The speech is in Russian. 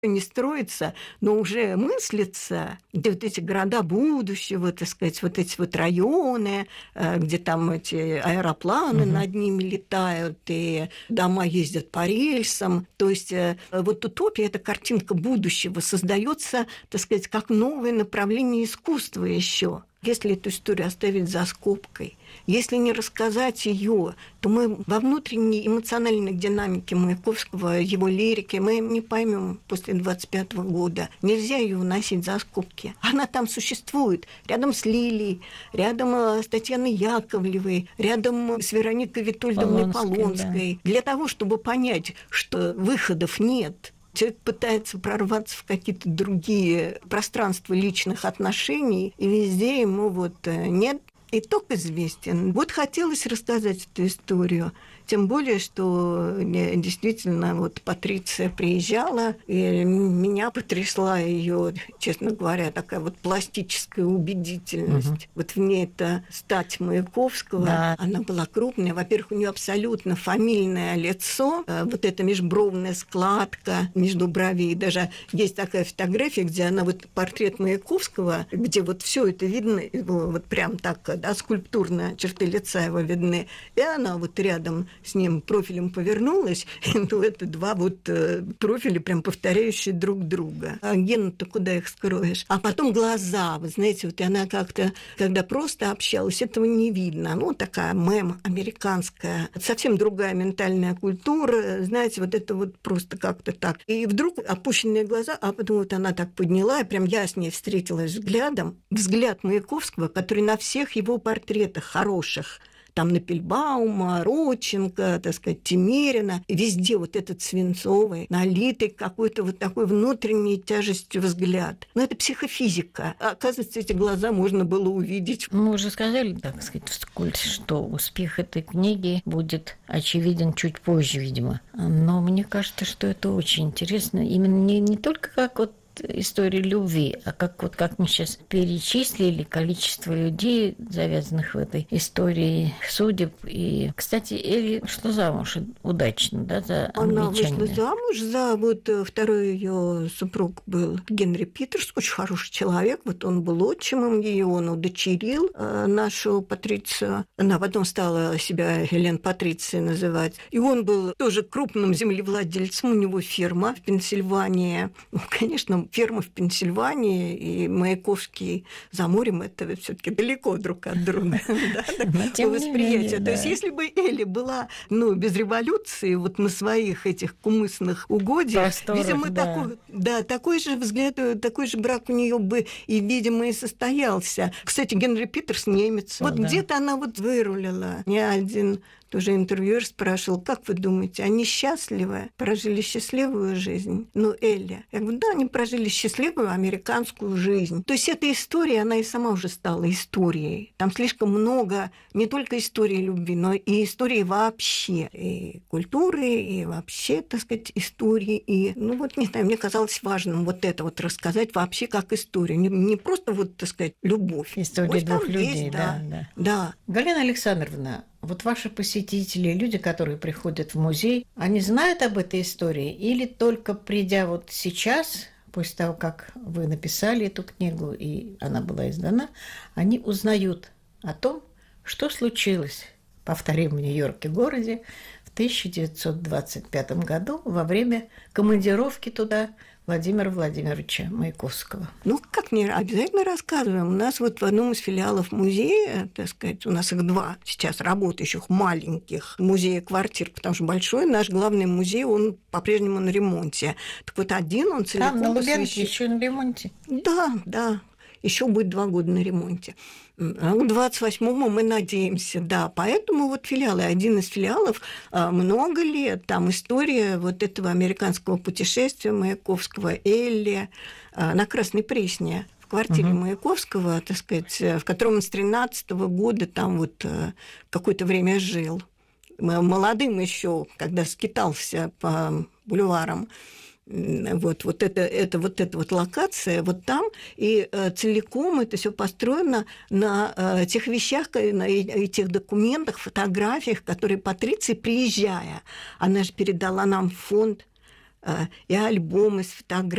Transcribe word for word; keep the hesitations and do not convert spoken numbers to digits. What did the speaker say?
не строится, но уже мыслится, где вот эти города будущего, так сказать, вот эти вот районы, где там эти аэропланы угу. над ними летают, и дома ездят по рельсам. То есть вот утопия – это картинка будущего, создается, так сказать, как новое направление искусства еще. Если эту историю оставить за скобкой, если не рассказать ее, то мы во внутренней эмоциональной динамике Маяковского, его лирики, мы не поймем после двадцать пятого года. Нельзя ее выносить за скобки. Она там существует, рядом с Лилией, рядом с Татьяной Яковлевой, рядом с Вероникой Витольдовной Полонской. Полонской. Да. Для того, чтобы понять, что выходов нет, человек пытается прорваться в какие-то другие пространства личных отношений, и везде ему вот нет. Итог известен. Вот хотелось рассказать эту историю. Тем более, что действительно вот Патриция приезжала, и меня потрясла ее, честно говоря, такая вот пластическая убедительность. Угу. Вот в ней это стать Маяковского. Да. Она была крупная. Во-первых, у нее абсолютно фамильное лицо, вот эта межбровная складка между бровей. Даже есть такая фотография, где она вот портрет Маяковского, где вот все это видно, вот прям так, да, скульптурно черты лица его видны. И она вот рядом с ним профилем повернулась, ну, это два вот профиля, прям повторяющие друг друга. А Гена-то куда их скроешь? А потом глаза, вы знаете, вот она как-то, когда просто общалась, этого не видно. Ну, такая мем американская, совсем другая ментальная культура, знаете, вот это вот просто как-то так. И вдруг опущенные глаза, а потом вот она так подняла, и прям я с ней встретилась взглядом. Взгляд Маяковского, который на всех его портретах хороших, там Напельбаума, Родченко, так сказать, Темерина, везде вот этот свинцовый, налитый какой-то вот такой внутренней тяжестью взгляд. Но это психофизика. А, оказывается, эти глаза можно было увидеть. Мы уже сказали, так сказать, вскользь, что успех этой книги будет очевиден чуть позже, видимо. Но мне кажется, что это очень интересно. Именно не, не только как вот истории любви, а как вот как мы сейчас перечислили количество людей, завязанных в этой истории судеб. И, кстати, Элли шла замуж удачно, да, за англичанина. Она вышла замуж за вот второй ее супруг был Генри Питерс, очень хороший человек. Вот он был отчимом ее, он удочерил нашу Патрицию. Она потом стала себя Елен Патрицией называть. И он был тоже крупным землевладельцем, у него фирма в Пенсильвании. Ну, конечно, ферма в Пенсильвании и Маяковский за морем – это все-таки далеко друг от друга по восприятию. То есть если бы Элли была без революции вот на своих этих кумысных угодьях, видимо, такой же взгляд, такой же брак у нее бы и, видимо, и состоялся. Кстати, Генри Питерс немец. Вот где-то она вот вырулила. Ни один тоже интервьюер спрашивал, как вы думаете, они счастливы, прожили счастливую жизнь? Ну, Элли. Я говорю, да, они прожили счастливую американскую жизнь. То есть эта история, она и сама уже стала историей. Там слишком много не только истории любви, но и истории вообще. И культуры, и вообще, так сказать, истории. И, ну вот, не знаю, мне казалось важным вот это вот рассказать вообще как историю. Не, не просто вот, так сказать, любовь. История Пусть двух людей, есть, да, да. да. Галина Александровна, вот ваши посетители, люди, которые приходят в музей, они знают об этой истории или только придя вот сейчас, после того, как вы написали эту книгу и она была издана, они узнают о том, что случилось, повторим, в Нью-Йорке городе в тысяча девятьсот двадцать пятом году во время командировки туда Владимира Владимировича Маяковского. Ну, как не обязательно рассказываем. У нас вот в одном из филиалов музея, так сказать, у нас их два сейчас работающих маленьких музея-квартир, потому что большой наш главный музей, он по-прежнему на ремонте. Так вот один он целиком... Там на Лубянке еще на ремонте? Да, да. Еще будет два года на ремонте. А к двадцать восьмому мы надеемся, да. Поэтому вот филиалы, один из филиалов много лет, там история вот этого американского путешествия Маяковского, Элли на Красной Пресне. В квартире uh-huh. Маяковского, так сказать, в котором он с тринадцатого года там вот какое-то время жил. Молодым еще, когда скитался по бульварам. Вот, вот, это, это, вот эта вот локация, вот там, и э, целиком это все построено на э, тех вещах, на и, тех документах, фотографиях, которые Патриция, приезжая, она же передала нам в фонд и альбомы с фотографиями,